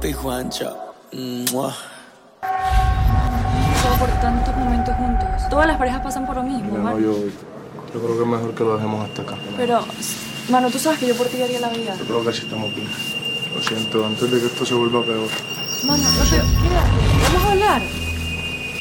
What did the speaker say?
papi Juancho. Mua. Por tantos momentos juntos. Todas las parejas pasan por lo mismo, Mira, Manu. no, yo creo que es mejor que lo dejemos hasta acá. Pero, Manu, tú sabes que yo por ti daría la vida. Yo creo que así estamos bien. Lo siento, antes de que esto se vuelva peor. Manu, no te... Quédate, vamos a hablar.